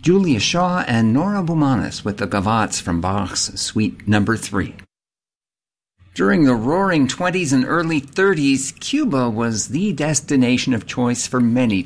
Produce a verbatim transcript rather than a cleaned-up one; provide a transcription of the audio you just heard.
Julia Shaw and Nora Boumanis with the Gavottes from Bach's Suite Number three. During the roaring twenties and early thirties, Cuba was the destination of choice for many